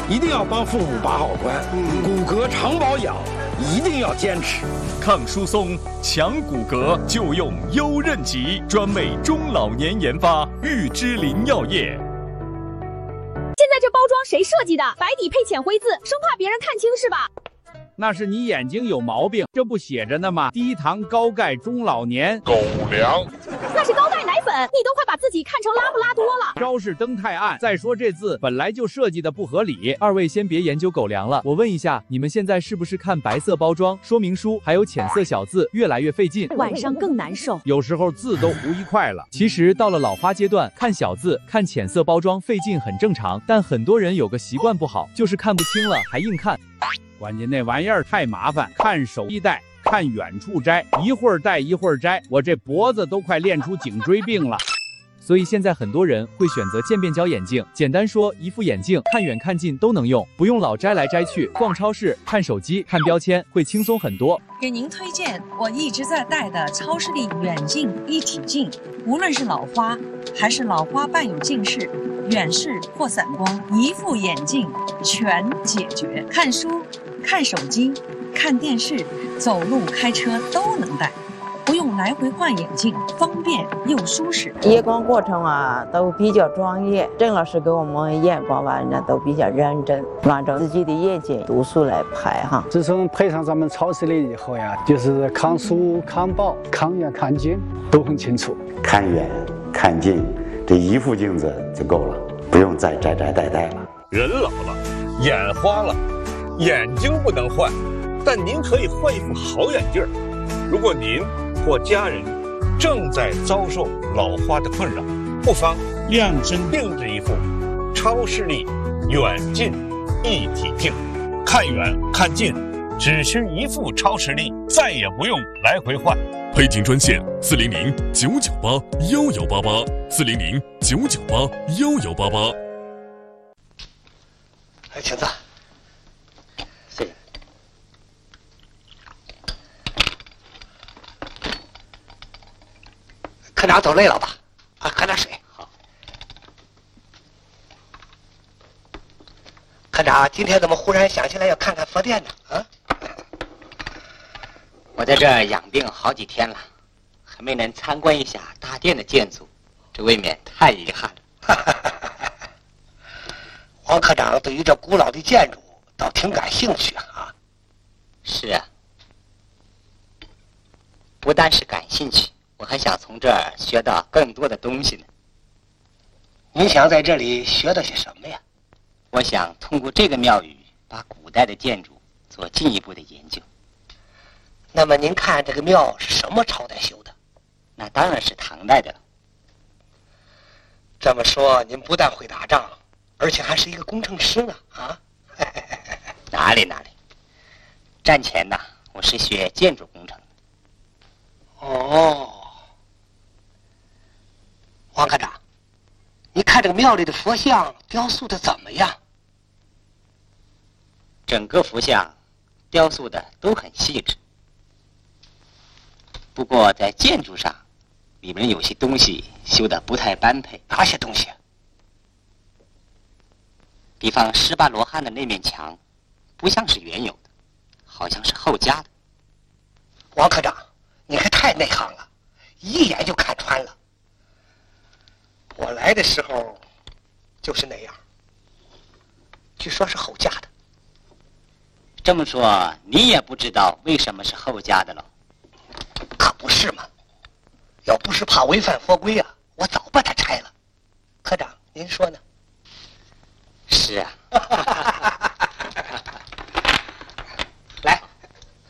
一定要帮父母把好关。骨骼常保养，一定要坚持。 抗疏松、强骨骼就用优韧极，专为中老年研发，玉芝林药业。 现在这包装谁设计的？白底配浅灰字，生怕别人看清是吧？ 那是你眼睛有毛病，这不写着呢吗？低糖高钙中老年狗粮。 那是高钙奶粉，你都快把自己看成拉布拉多了。 招式灯太暗，再说这字本来就设计的不合理。二位先别研究狗粮了，我问一下，你们现在是不是看白色包装、说明书还有浅色小字越来越费劲， 晚上更难受， 有时候字都糊一块了。其实到了老花阶段，看小字、看浅色包装费劲很正常，但很多人有个习惯不好，就是看不清了还硬看。关键那玩意儿太麻烦，看手一戴，看远处摘，一会儿戴一会儿摘，我这脖子都快练出颈椎病了。所以现在很多人会选择渐变焦眼镜，简单说，一副眼镜看远看近都能用，不用老摘来摘去，逛超市、看手机、看标签会轻松很多。 给您推荐我一直在戴的超视力远近一体镜，无论是老花还是老花伴有近视、远视或散光，一副眼镜全解决。看书、看手机、看电视、走路、开车都能戴，不用来回换眼镜，方便又舒适。 验光过程啊都比较专业，郑老师给我们验光完呢都比较认真，按照自己的眼睛度数来排哈。 自从配上咱们超视力以后呀，就是看书、看报、看远看近都很清楚。 看远看近，这一副镜子就够了，不用再摘摘戴戴了。 人老了，眼花了，眼睛不能换，但您可以换一副好眼镜。如果您或家人正在遭受老花的困扰，不妨量身定制一副超视力远近一体镜，看远看近只需一副超视力，再也不用来回换。 配镜专线400-998-1188，400-998-1188。 哎，请坐。 谢谢。 科长走累了吧？啊，喝点水。 好。 科长，今天怎么忽然想起来要看看佛殿呢？啊？ 我在这儿养病好几天了，还没能参观一下大殿的建筑，这未免太遗憾了。 王科长对于这古老的建筑倒挺感兴趣啊。 是啊，不但是感兴趣，我还想从这儿学到更多的东西呢。 您想在这里学到些什么呀？ 我想通过这个庙宇，把古代的建筑做进一步的研究。 那么您看这个庙是什么朝代修的？ 那当然是唐代的了。 这么说，您不但会打仗，而且还是一个工程师呢啊！ 哪里，战前呢，我是学建筑工程的。 哦，王科长，你看这个庙里的佛像雕塑的怎么样？ 整个佛像雕塑的都很细致，不过在建筑上，里面有些东西修得不太般配。 哪些东西？ 比方18罗汉的那面墙，不像是原有的，好像是后加的。 王科长，你可太内行了，一眼就看穿了。我来的时候就是那样，据说是后加的。 这么说，你也不知道为什么是后加的了？ 可不是嘛！要不是怕违反佛规啊，我早把它拆了。科长，您说呢？ 是啊。